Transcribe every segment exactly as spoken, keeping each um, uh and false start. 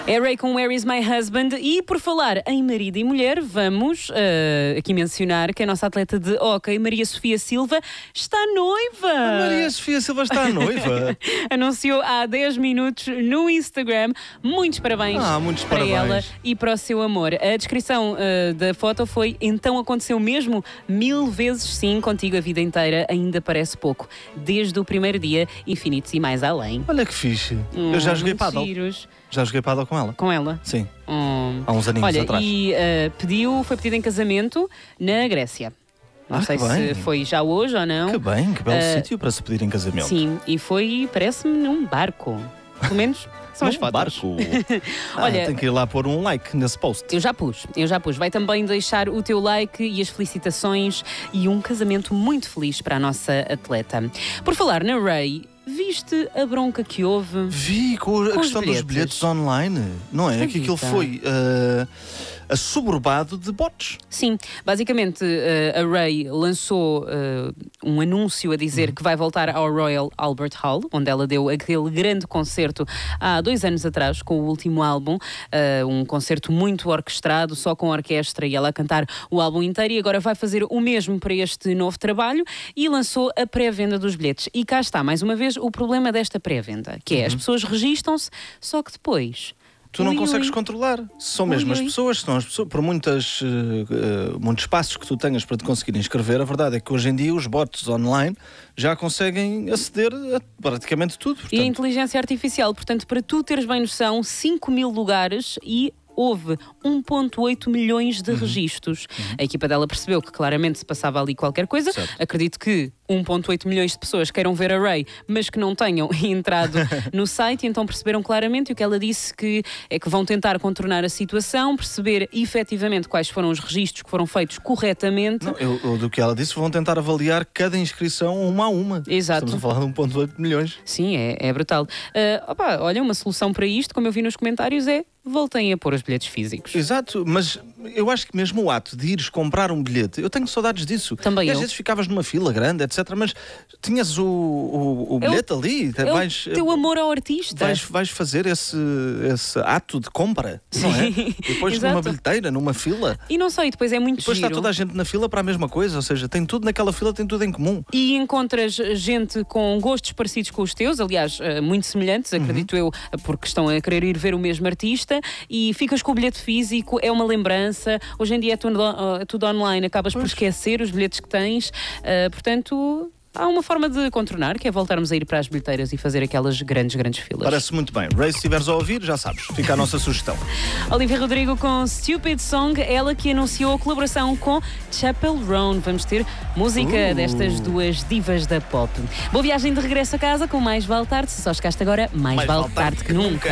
É Ray com Where is My Husband. E por falar em marido e mulher, vamos uh, aqui mencionar que a nossa atleta de hóquei, Maria Sofia Silva, está noiva. A Maria Sofia Silva está noiva. Anunciou há dez minutos no Instagram. Muitos parabéns, ah, muitos para parabéns. ela e para o seu amor. A descrição uh, da foto foi: então aconteceu mesmo mil vezes sim, contigo a vida inteira ainda parece pouco. Desde o primeiro dia, infinitos e mais além. Olha que fixe. Hum, Eu já joguei pádel. giros. Já joguei pádel com ela. Com ela? Sim. Hum. Há uns aninhos Olha, atrás. e uh, pediu, foi pedido em casamento na Grécia. Não Ah, sei que se bem. foi já hoje ou não. Que bem, que belo Uh, sítio para se pedir em casamento. Sim, e foi, parece-me, num barco. Pelo menos são as Num fotos. barco. ah, Olha, tem que ir lá pôr um like nesse post. Eu já pus, eu já pus. Vai também deixar o teu like e as felicitações e um casamento muito feliz para a nossa atleta. Por falar na Ray, viste a bronca que houve? Vi com a Com os questão bilhetes. dos bilhetes online, não é? Que aquilo Acredita? foi uh, assoberbado de bots. Sim, basicamente uh, a Ray lançou uh, um anúncio a dizer Uhum. que vai voltar ao Royal Albert Hall, onde ela deu aquele grande concerto há dois anos atrás com o último álbum, uh, um concerto muito orquestrado, só com orquestra e ela a cantar o álbum inteiro, e agora vai fazer o mesmo para este novo trabalho e lançou a pré-venda dos bilhetes. E cá está, mais uma vez, o problema desta pré-venda, que é as pessoas registam-se, só que depois... Tu não Ui, consegues ui. controlar. São Ui, mesmo as ui. pessoas, são as pessoas, por muitas, uh, uh, muitos passos que tu tenhas para te conseguir inscrever, a verdade é que hoje em dia os bots online já conseguem aceder a praticamente tudo. E a Portanto, inteligência artificial, portanto, para tu teres bem noção, cinco mil lugares e houve um vírgula oito milhões de registros. A equipa dela percebeu que claramente se passava ali qualquer coisa. Certo. Acredito que um vírgula oito milhões de pessoas queiram ver a Ray, mas que não tenham entrado no site, e então perceberam claramente. E o que ela disse que é que vão tentar contornar a situação, perceber efetivamente quais foram os registros que foram feitos corretamente. não, eu, eu, do que ela disse, vão tentar avaliar cada inscrição uma a uma. Exato. Estamos a falar de um vírgula oito milhões. Sim, é, é brutal. Ah, opa, olha, uma solução para isto, como eu vi nos comentários, é voltem a pôr os bilhetes físicos. Exato, mas eu acho que mesmo o ato de ires comprar um bilhete, eu tenho saudades disso. Também e às eu. vezes ficavas numa fila grande, etcétera, mas tinhas o, o, o bilhete ali, É vais, o teu amor ao artista. vais, vais fazer esse, esse ato de compra, não é? Sim, Depois exato. numa bilheteira, numa fila. E não sei, depois é muito Depois giro. está toda a gente na fila para a mesma coisa, ou seja, tem tudo naquela fila, tem tudo em comum. E encontras gente com gostos parecidos com os teus, aliás, eh, muito semelhantes, acredito eu, porque estão a querer ir ver o mesmo artista, e ficas com o bilhete físico, é uma lembrança. Hoje em dia é tudo, é tudo online, acabas por esquecer os bilhetes que tens, eh, portanto... Há uma forma de contornar, que é voltarmos a ir para as bilheteiras e fazer aquelas grandes, grandes filas. Parece muito bem. Ray, se estiveres a ouvir, já sabes, fica a nossa sugestão. Olivia Rodrigo com Stupid Song, ela que anunciou a colaboração com Chappell Roan. Vamos ter música Uh. destas duas divas da pop. Boa viagem de regresso a casa com Mais Vale Tarde. Se só chegaste agora, mais, Mais vale vale tarde que, nunca.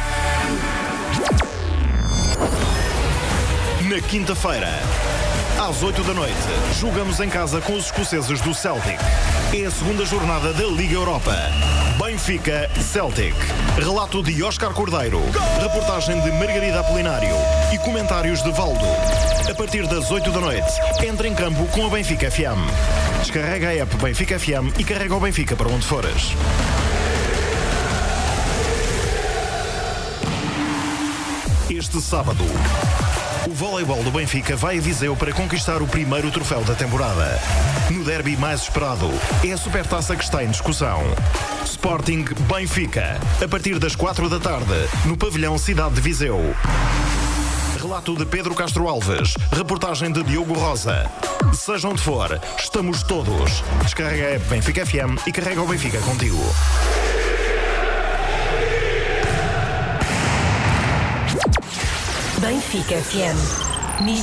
Na quinta-feira, às oito da noite, jogamos em casa com os escoceses do Celtic. É a segunda jornada da Liga Europa. Benfica Celtic. Relato de Oscar Cordeiro. Reportagem de Margarida Apolinário. E comentários de Valdo. A partir das oito da noite, entra em campo com a Benfica F M. Descarrega a app Benfica F M e carrega o Benfica para onde fores. Este sábado, o voleibol do Benfica vai a Viseu para conquistar o primeiro troféu da temporada. No derby mais esperado, é a Supertaça que está em discussão. Sporting Benfica, a partir das quatro da tarde, no pavilhão Cidade de Viseu. Relato de Pedro Castro Alves, reportagem de Diogo Rosa. Seja onde for, estamos todos. Descarrega a app Benfica F M e carrega o Benfica contigo. Benfica F M.